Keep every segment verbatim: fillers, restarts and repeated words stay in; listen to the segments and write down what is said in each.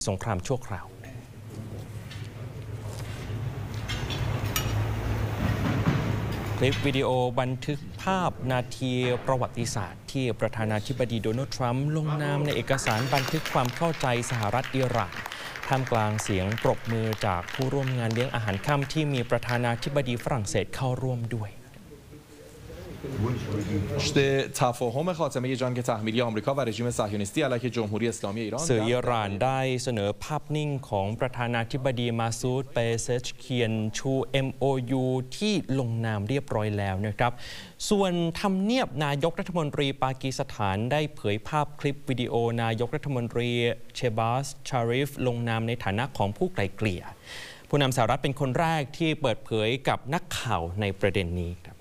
สงครามชั่วคราวคลิปวิดีโอบันทึกภาพนาทีประวัติศาสตร์ที่ประธานาธิบดีโดนัลด์ทรัมป์ลงนามในเอกสารบันทึกความเข้าใจสหรัฐอิหร่านท่ามกลางเสียงปรบมือจากผู้ร่วมงานเลี้ยงอาหารค่ำที่มีประธานาธิบดีฝรั่งเศสเข้าร่วมด้วย تفاهم خاتمه جنگ تحمیلی آمریکا و رژیم صهیونیستی علیه جمهوری اسلامی ایران สื่ออิหร่านได้เสนอภาพนิ่งของประธานาธิบดีมาซูด เปเซชเคียนชู เอ็ม โอ ยู ที่ลงนามเรียบร้อยแล้วนะครับส่วนทำเนียบนายกรัฐมนตรีปากีสถานได้เผยภาพคลิปวิดีโอนายกรัฐมนตรีเชบาส ชาริฟลงนามในฐานะของผู้ไกล่เกลี่ยผู้นำสหรัฐเป็นคนแรกที่เปิดเผยกับนักข่าวในประเด็นนี้ครับ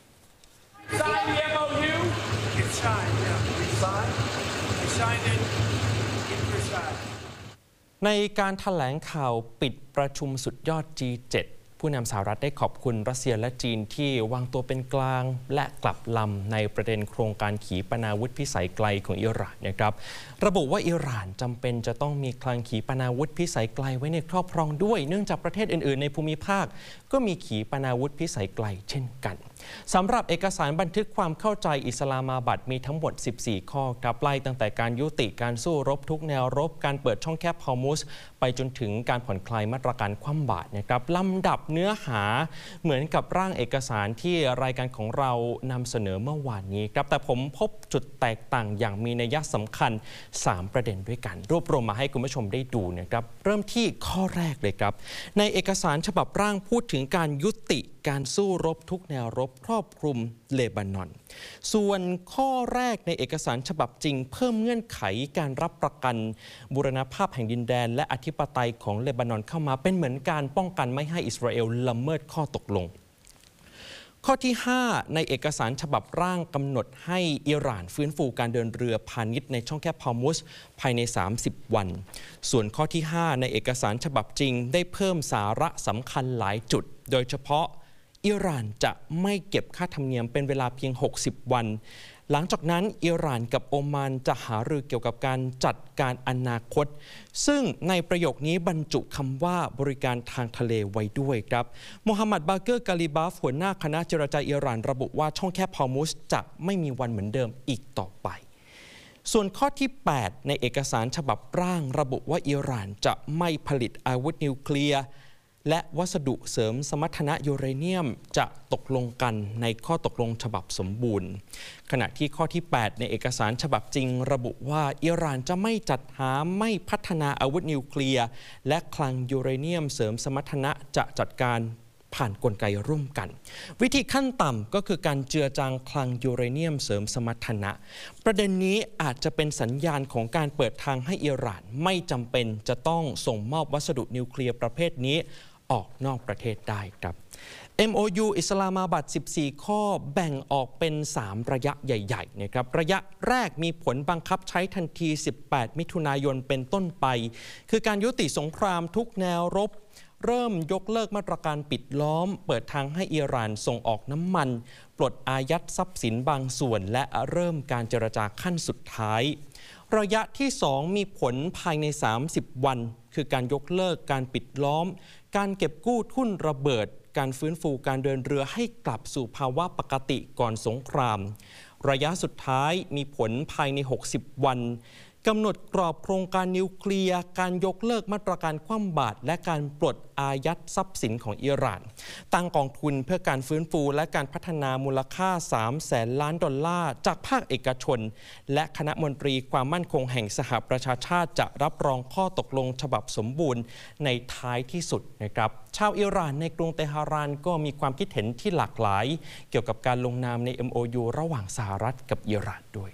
Sign the เอ็ม โอ ยู It's signed, yeah. We signed. We signed it. It's signed. ในการแถลงข่าวปิดประชุมสุดยอด จี เจ็ด ผู้นำสหรัฐได้ขอบคุณรัสเซียและจีนที่วางตัวเป็นกลางและกลับลำในประเด็นโครงการขีปนาวุธพิสัยไกลของอิหร่านนะครับระบุว่าอิหร่านจำเป็นจะต้องมีคลังขีปนาวุธพิสัยไกลไว้ในครอบครองด้วยเนื่องจากประเทศอื่นๆในภูมิภาคก็มีขีปนาวุธพิสัยไกลเช่นกันสำหรับเอกสารบันทึกความเข้าใจอิสลามาบัดมีทั้งหมดสิบสี่ข้อครับไล่ตั้งแต่การยุติการสู้รบทุกแนวรบการเปิดช่องแคบฮอร์มุสไปจนถึงการผ่อนคลายมาตรการคว่ำบาตรนะครับลำดับเนื้อหาเหมือนกับร่างเอกสารที่รายการของเรานำเสนอเมื่อวานนี้ครับแต่ผมพบจุดแตกต่างอย่างมีนัยสำคัญสามประเด็นด้วยกันรวบรวมมาให้คุณผู้ชมได้ดูนะครับเริ่มที่ข้อแรกเลยครับในเอกสารฉบับร่างพูดถึงการยุติการสู้รบทุกแนวรบครอบคลุมเลบานอนส่วนข้อแรกในเอกสารฉบับจริงเพิ่มเงื่อนไขการรับประกันบูรณภาพแห่งดินแดนและอธิปไตยของเลบานอนเข้ามาเป็นเหมือนการป้องกันไม่ให้อิสราเอลละเมิดข้อตกลงข้อที่ห้าในเอกสารฉบับร่างกำหนดให้อิหร่านฟื้นฟูการเดินเรือพาณิชย์ในช่องแคบฮอร์มุสภายในสามสิบวันส่วนข้อที่ห้าในเอกสารฉบับจริงได้เพิ่มสาระสำคัญหลายจุดโดยเฉพาะอิหร่านจะไม่เก็บค่าธรรมเนียมเป็นเวลาเพียงหกสิบวันหลังจากนั้นอิหร่านกับโอมานจะหารือเกี่ยวกับการจัดการอนาคตซึ่งในประโยคนี้บรรจุคำว่าบริการทางทะเลไว้ด้วยครับโมฮัมหมัด บาเกอร์ กาลิบาฟหัวหน้าคณะเจรจาอิหร่านระบุว่าช่องแคบฮอร์มุสจะไม่มีวันเหมือนเดิมอีกต่อไปส่วนข้อที่แปดในเอกสารฉบับร่างระบุว่าอิหร่านจะไม่ผลิตอาวุธนิวเคลียร์และวัสดุเสริมสมรรถนะยูเรเนียมจะตกลงกันในข้อตกลงฉบับสมบูรณ์ขณะที่ข้อที่แปดในเอกสารฉบับจริงระบุว่าอิหร่านจะไม่จัดหาไม่พัฒนาอาวุธนิวเคลียร์และคลังยูเรเนียมเสริมสมรรถนะจะจัดการผ่านกลไกร่วมกันวิธีขั้นต่ำก็คือการเจือจางคลังยูเรเนียมเสริมสมรรถนะประเด็นนี้อาจจะเป็นสัญญาณของการเปิดทางให้อิหร่านไม่จำเป็นจะต้องส่งมอบวัสดุนิวเคลียร์ประเภทนี้ออกนอกประเทศได้ครับ เอ็ม โอ ยู อิสลามาบัดสิบสี่ข้อแบ่งออกเป็นสามระยะใหญ่ๆนะครับระยะแรกมีผลบังคับใช้ทันทีสิบแปดมิถุนายนเป็นต้นไปคือการยุติสงครามทุกแนวรบเริ่มยกเลิกมาตรการปิดล้อมเปิดทางให้อิหร่านส่งออกน้ำมันปลดอายัดทรัพย์สินบางส่วนและเริ่มการเจรจาขั้นสุดท้ายระยะที่สองมีผลภายในสามสิบวันคือการยกเลิกการปิดล้อมการเก็บกู้ทุ่นระเบิดการฟื้นฟูการเดินเรือให้กลับสู่ภาวะปกติก่อนสงครามระยะสุดท้ายมีผลภายในหกสิบวันกำหนดกรอบโครงการนิวเคลียร์การยกเลิกมาตรการคว่ำบาตรและการปลดอายัดทรัพย์สินของอิหร่านตั้งกองทุนเพื่อการฟื้นฟูและการพัฒนามูลค่าสามแสนล้านดอลลาร์จากภาคเอกชนและคณะมนตรีความมั่นคงแห่งสหประชาชาติจะรับรองข้อตกลงฉบับสมบูรณ์ในท้ายที่สุดนะครับชาวอิหร่านในกรุงเตหะรานก็มีความคิดเห็นที่หลากหลายเกี่ยวกับการลงนามใน เอ็ม โอ ยู ระหว่างสหรัฐกับอิหร่านด้วย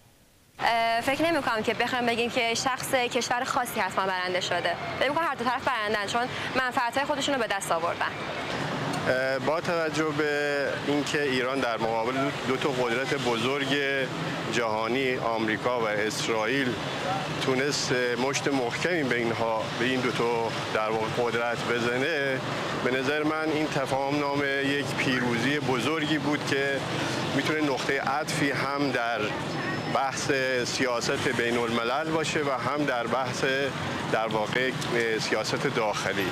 فکر نمی‌کنم که بخوایم بگیم که شخص کشور خاصی حتما برنده شده. فکر می‌کنم هر دو طرف برندن چون منفعت‌های خودشون رو به دست آوردن. با توجه به اینکه ایران در مقابل دو تا قدرت بزرگ جهانی آمریکا و اسرائیل تونست مشت محکمی به اینها به این دو تا در واقع قدرت بزنه به نظر من این تفاهم نامه یک پیروزی بزرگی بود که میتونه نقطه عطفی هم در بحث سیاست بین الملل باشه و هم در بحث در واقع سیاست داخلی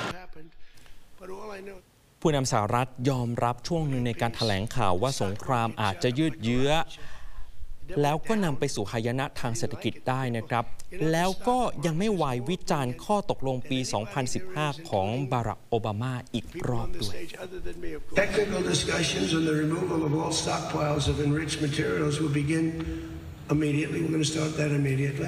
ผู้นำสหรัฐยอมรับช่วงหนึ่งในการแถลงข่าวว่าสงครามอาจจะยืดเยื้อแล้วก็นำไปสู่หายนะทางเศรษฐกิจได้นะครับแล้วก็ยังไม่วายวิจารณ์ข้อตกลงปี สองพันสิบห้า ของบารักโอบามาอีกรอบด้วย Technical discussions on the removal of all stockpiles of enriched materials will begin immediately. We're going to start that immediately.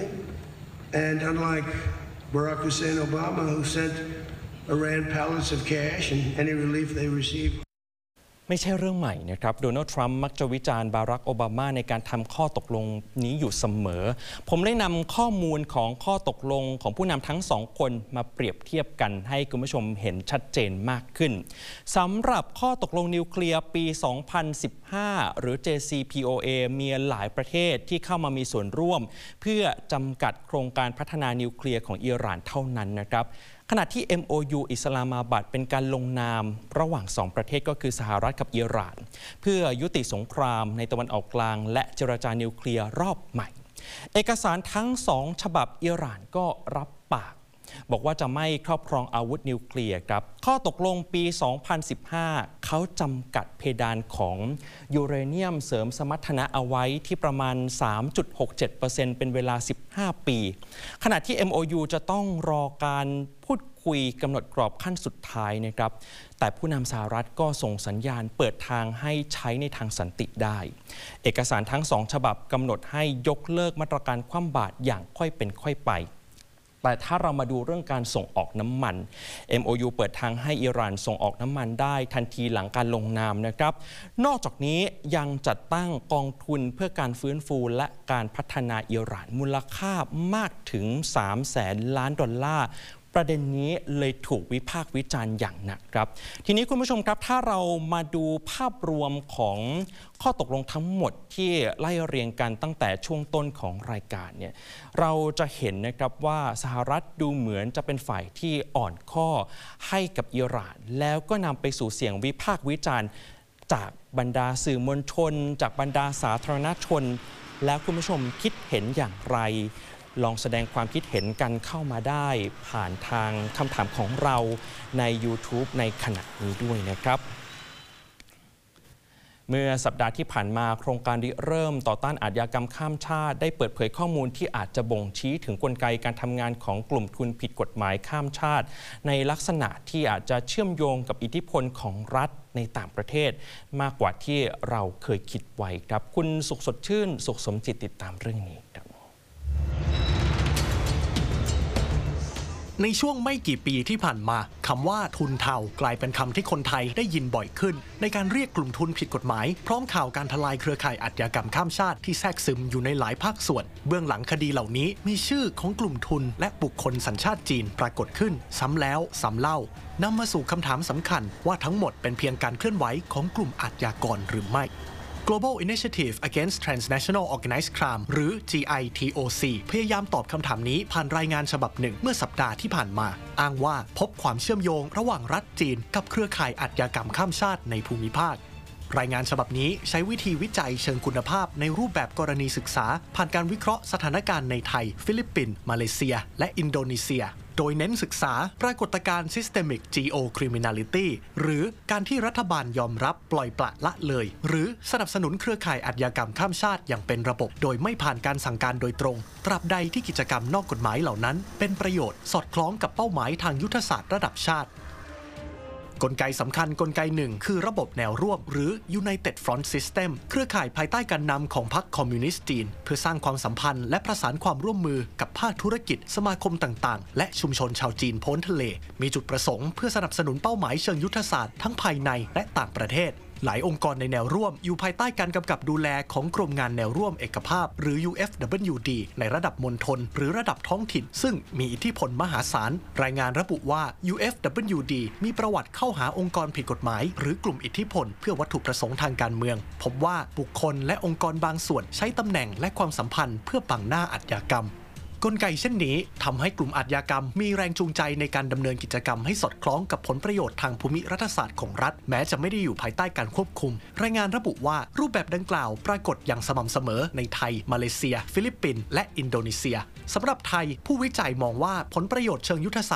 And unlike Barack Hussein Obama, who sent Iran pallets of cash and any relief they received. ไม่ใช่เรื่องใหม่นะครับโดนัลด์ทรัมป์มักจะวิจารณ์บารักโอบามาในการทำข้อตกลงนี้อยู่เสมอผมได้นำข้อมูลของข้อตกลงของผู้นำทั้งสองคนมาเปรียบเทียบกันให้คุณผู้ชมเห็นชัดเจนมากขึ้นสำหรับข้อตกลงนิวเคลียร์ปี สองพันสิบห้า หรือ เจ ซี พี โอ เอ มีหลายประเทศที่เข้ามามีส่วนร่วมเพื่อจำกัดโครงการพัฒนานิวเคลียร์ของอิหร่านเท่านั้นนะครับขณะที่ เอ็ม โอ ยู อิสลามาบัดเป็นการลงนามระหว่างสองประเทศก็คือสหรัฐกับอิหร่านเพื่อยุติสงครามในตะวันออกกลางและเจรจานิวเคลียร์รอบใหม่เอกสารทั้งสองฉบับอิหร่านก็รับปากบอกว่าจะไม่ครอบครองอาวุธนิวเคลียร์ครับข้อตกลงปี สองพันสิบห้า เขาจำกัดเพดานของยูเรเนียมเสริมสมรรถนะเอาไว้ที่ประมาณ สามจุดหกเจ็ดเปอร์เซ็นต์ เป็นเวลาสิบห้าปีขณะที่ เอ็ม โอ ยู จะต้องรอการพูดคุยกำหนดกรอบขั้นสุดท้ายนะครับแต่ผู้นำสหรัฐก็ส่งสัญญาณเปิดทางให้ใช้ในทางสันติได้เอกสารทั้งสองฉบับกำหนดให้ยกเลิกมาตรการคว่ำบาตรอย่างค่อยเป็นค่อยไปแต่ถ้าเรามาดูเรื่องการส่งออกน้ำมัน เอ็ม โอ ยู เปิดทางให้อิหร่านส่งออกน้ำมันได้ทันทีหลังการลงนามนะครับนอกจากนี้ยังจัดตั้งกองทุนเพื่อการฟื้นฟูและการพัฒนาอิหร่านมูลค่ามากถึง สามแสนล้านดอลลาร์ประเด็นนี้เลยถูกวิพากษ์วิจารณ์อย่างหนักครับทีนี้คุณผู้ชมครับถ้าเรามาดูภาพรวมของข้อตกลงทั้งหมดที่ไล่เรียงกันตั้งแต่ช่วงต้นของรายการเนี่ยเราจะเห็นนะครับว่าสหรัฐดูเหมือนจะเป็นฝ่ายที่อ่อนข้อให้กับอิหร่านแล้วก็นำไปสู่เสียงวิพากษ์วิจารณ์จากบรรดาสื่อมวลชนจากบรรดาสาธารณชนแล้วคุณผู้ชมคิดเห็นอย่างไรลองแสดงความคิดเห็นกันเข้ามาได้ผ่านทางคำถามของเราใน YouTube ในขณะนี้ด้วยนะครับเมื่อสัปดาห์ที่ผ่านมาโครงการริเริ่มต่อต้านอาชญากรรมข้ามชาติได้เปิดเผยข้อมูลที่อาจจะบ่งชี้ถึงกลไกการทำงานของกลุ่มทุนผิดกฎหมายข้ามชาติในลักษณะที่อาจจะเชื่อมโยงกับอิทธิพลของรัฐในต่างประเทศมากกว่าที่เราเคยคิดไว้ครับคุณสุขสดชื่นสุขสมจิตติดตามเรื่องนี้ครับในช่วงไม่กี่ปีที่ผ่านมาคำว่าทุนเทากลายเป็นคำที่คนไทยได้ยินบ่อยขึ้นในการเรียกกลุ่มทุนผิดกฎหมายพร้อมข่าวการทลายเครือข่ายอาชญากรรมข้ามชาติที่แทรกซึมอยู่ในหลายภาคส่วนเบื้องหลังคดีเหล่านี้มีชื่อของกลุ่มทุนและบุคคลสัญชาติจีนปรากฏขึ้นซ้ำแล้วซ้ำเล่านำมาสู่คำถามสำคัญว่าทั้งหมดเป็นเพียงการเคลื่อนไหวของกลุ่มอาชญากรหรือไม่Global Initiative Against Transnational Organized Crime หรือ จี ไอ ที โอ ซี พยายามตอบคำถามนี้ผ่านรายงานฉบับหนึ่งเมื่อสัปดาห์ที่ผ่านมาอ้างว่าพบความเชื่อมโยงระหว่างรัฐจีนกับเครือข่ายอาชญากรรมข้ามชาติในภูมิภาครายงานฉบับนี้ใช้วิธีวิจัยเชิงคุณภาพในรูปแบบกรณีศึกษาผ่านการวิเคราะห์สถานการณ์ในไทยฟิลิปปินส์มาเลเซียและอินโดนีเซียโดยเน้นศึกษาปรากฏการณ์ Systemic Geocriminality หรือการที่รัฐบาลยอมรับปล่อยปละละเลยหรือสนับสนุนเครือข่ายอาชญากรรมข้ามชาติอย่างเป็นระบบโดยไม่ผ่านการสั่งการโดยตรงตราบใดที่กิจกรรมนอกกฎหมายเหล่านั้นเป็นประโยชน์สอดคล้องกับเป้าหมายทางยุทธศาสตร์ระดับชาติกลไกสำคัญกลไกหนึ่งคือระบบแนวร่วมหรือ United Front System เครือข่ายภายใต้การนำของพรรคคอมมิวนิสต์จีนเพื่อสร้างความสัมพันธ์และประสานความร่วมมือกับภาคธุรกิจสมาคมต่างๆและชุมชนชาวจีนพ้นทะเลมีจุดประสงค์เพื่อสนับสนุนเป้าหมายเชิงยุทธศาสตร์ทั้งภายในและต่างประเทศหลายองค์กรในแนวร่วมอยู่ภายใต้การกำกับดูแลของกรมงานแนวร่วมเอกภาพหรือ ยู เอฟ ดับเบิลยู ดี ในระดับมณฑลหรือระดับท้องถิ่นซึ่งมีอิทธิพลมหาศาลรายงานระบุว่า ยู เอฟ ดับเบิลยู ดี มีประวัติเข้าหาองค์กรผิดกฎหมายหรือกลุ่มอิทธิพลเพื่อวัตถุประสงค์ทางการเมืองพบว่าบุคคลและองค์กรบางส่วนใช้ตำแหน่งและความสัมพันธ์เพื่อบังหน้าอาชญากรรมกลไกเช่นนี้ทำให้กลุ่มอาชญากรรมมีแรงจูงใจในการดำเนินกิจกรรมให้สอดคล้องกับผลประโยชน์ทางภูมิรัฐศาสตร์ของรัฐแม้จะไม่ได้อยู่ภายใต้การควบคุมรายงานระบุว่ารูปแบบดังกล่าวปรากฏอย่างสม่ำเสมอในไทยมาเลเซียฟิลิปปินส์และอินโดนีเซียสำหรับไทยผู้วิจัยมองว่าผลประโยชน์เชิงยุทธศาสตร์